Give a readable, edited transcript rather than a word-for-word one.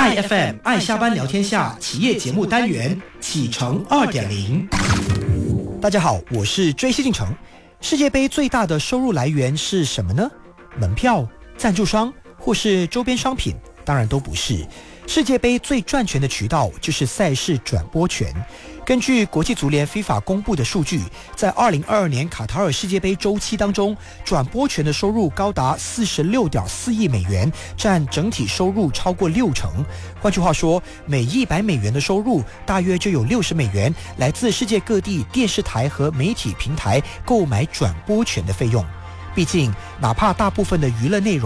爱 FM 爱下班聊天下企业节目单元启程2.0。 大家好，我是追西进城。世界杯最大的收入来源是什么呢？门票、赞助商或是周边商品？当然都不是。世界杯最赚钱的渠道就是赛事转播权。根据国际足联 FIFA 公布的数据，在2022年卡塔尔世界杯周期当中，转播权的收入高达46.4亿美元，占整体收入超过60%。换句话说，每100美元的收入，大约就有60美元来自世界各地电视台和媒体平台购买转播权的费用。毕竟，哪怕大部分的娱乐内容